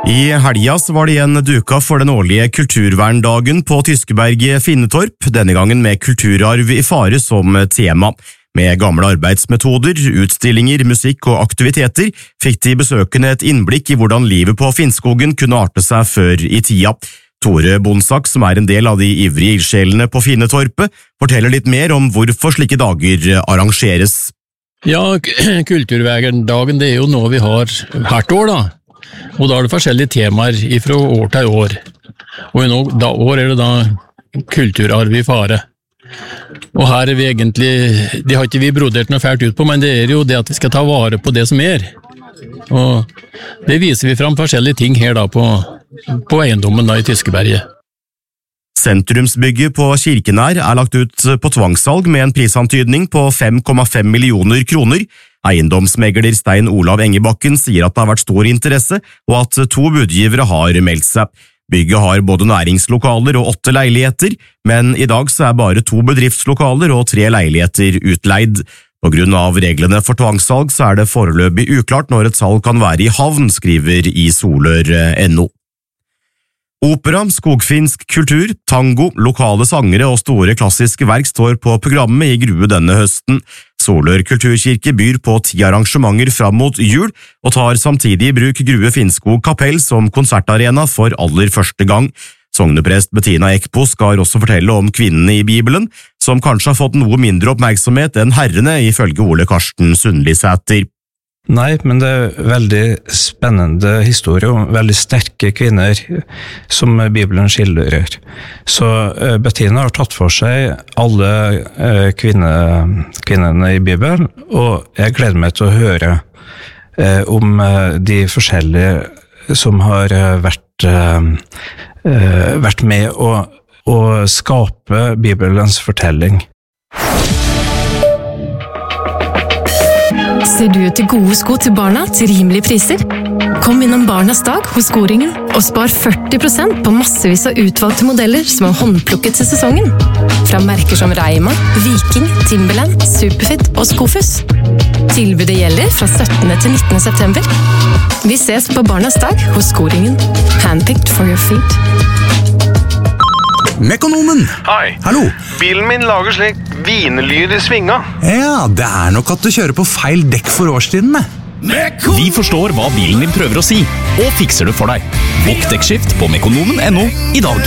I helga så var det igjen duka for den årlige kulturverndagen på Tyskeberget Finnetorp, denne gangen med kulturarv i fare som tema. Med gamle arbeidsmetoder, utstillinger, musikk og aktiviteter fikk de besøkende et innblikk i hvordan livet på Finnskogen kunne arte seg før i tida. Tore Bonsak, som er en del av de ivrige ildsjelene på Finnetorpet, forteller litt mer om hvorfor slike dager arrangeres. Ja, kulturverndagen det er jo noe vi har hvert år da. Og da er det forskjellige temaer fra år til år. Og i år er det da kulturarv i fare. Og her er vi egentlig, det har ikke vi brodert noe fælt ut på, men det er jo det at vi skal ta vare på det som er. Og det viser vi fram forskjellige ting her da på eiendommen da i Tyskeberget. Sentrumsbygget på Kirkenær er lagt ut på tvangssalg med en prisantydning på 5,5 millioner kroner. Eiendomsmegler Stein Olav Engebakken sier at det har vært stor interesse, og at 2 budgivere har meldt seg. Bygget har både næringslokaler og 8 leiligheter, men i dag så er bare 2 bedriftslokaler og 3 leiligheter utleid. På grunn av reglene for tvangssalg så er det foreløpig uklart når et salg kan være i havn, skriver i Solør.no. Opera, skogfinsk kultur, tango, lokale sangere og store klassiske verk står på programmet i Grue denne høsten. Solør kulturkirke byr på 10 arrangementer fram mot jul, og tar samtidig i bruk Grue Finnskog kapell som konsertarena for aller første gang. Sogneprest Bettina Ekpo skal også fortelle om kvinnene i Bibelen, som kanskje har fått noe mindre oppmerksomhet enn herrene, ifølge Ole Karsten Sundlisæter. Nei, men det er veldig spennende historie om veldig sterke kvinner som Bibelen skildrer. Så Bettina har tatt for seg alle kvinnene i Bibelen, og jeg gleder meg til å høre om de forskjellige som har vært med å skape Bibelens fortelling. Ser du etter gode sko til barna til rimelige priser? Kom innom Barnas dag hos Skoringen og spar 40% på massevis av utvalgte modeller som er håndplukket til sesongen. Fra merker som Reima, Viking, Timberland, Superfit og Skofus. Tilbudet gjelder fra 17. til 19. september. Vi ses på Barnas dag hos Skoringen. Handpicked for your feet. Mekonomen! Hei. Hallo. Bilen min lager slik vinelyd i svinga. Ja, det er nok at du kjører på feil dekk for årstiden med. Vi forstår hva bilen din prøver å si, og fikser det for deg. Bokk dekkskift på mekonomen.no i dag.